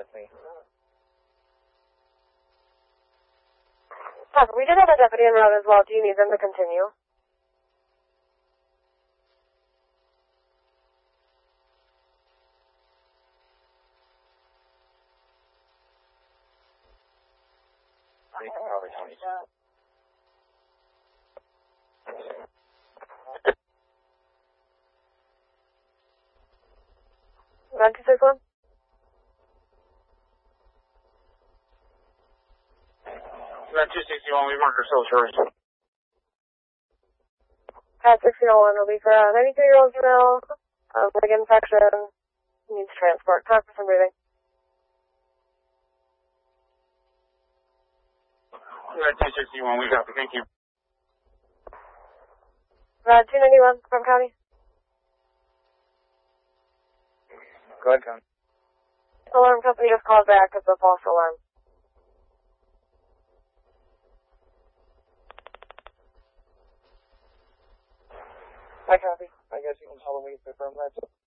that's me. We did have a deputy en route as well. Do you need them to continue? Probably Tony's. Run 261? Run 261, we marked ourselves first. Pat 1601 will be for a 93-year-old female, leg infection, needs transport, conscious and breathing. Run 261, we got it, thank you. Rod 291 from County. Go ahead, Con. Alarm company just called back as a false alarm. I copy. I guess you can tell them we confirm that.